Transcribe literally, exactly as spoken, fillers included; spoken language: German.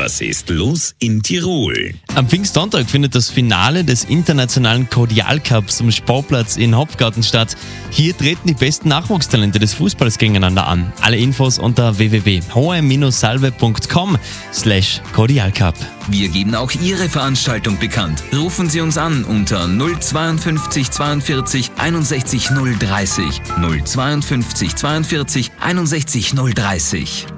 Was ist los in Tirol? Am Pfingstsonntag findet das Finale des internationalen Cordial Cups am Sportplatz in Hopfgarten statt. Hier treten die besten Nachwuchstalente des Fußballs gegeneinander an. Alle Infos unter w w w punkt h m salve punkt com slash Cordial Cup. Wir geben auch Ihre Veranstaltung bekannt. Rufen Sie uns an unter null zweiundfünfzig zweiundvierzig einundsechzig null dreißig, null zweiundfünfzig zweiundvierzig einundsechzig null dreißig.